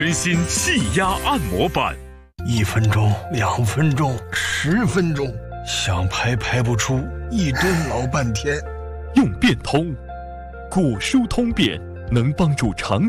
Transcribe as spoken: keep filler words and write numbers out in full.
全新气压按摩板， 一分钟、两分钟、十分钟，想排排不出，一蹲老半天。 用变通，骨疏通便能帮助长